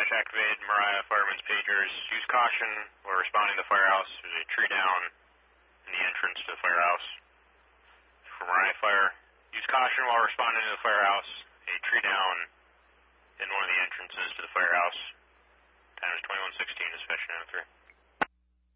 dispatch activated Mariah fireman's pagers. Use caution while responding to the firehouse. There's a tree down in the entrance to the firehouse. For Mariah Fire, use caution while responding to the firehouse.